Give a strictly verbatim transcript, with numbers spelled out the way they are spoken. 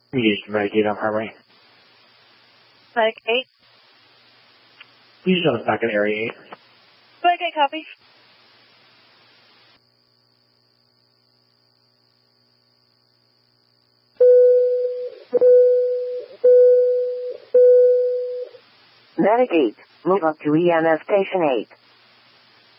Engaged Medicaid on primary. Medic eight. Please on the back in area eight. Medic eight, copy. Medic eight, move up to E M S Station eight.